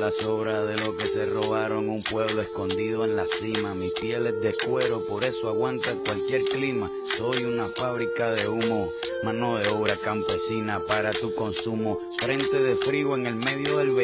la sobra de lo que se robaron, un pueblo escondido en la cima. Mi piel es de cuero, por eso aguanta cualquier clima. Soy una fábrica de humo, mano de obra campesina para tu consumo. Frente de frío en el medio del verano.